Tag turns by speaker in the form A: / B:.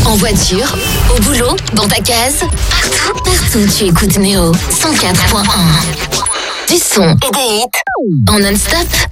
A: En voiture, au boulot, dans ta case, partout tu écoutes Néo 104.1. Du son et des hits en non-stop.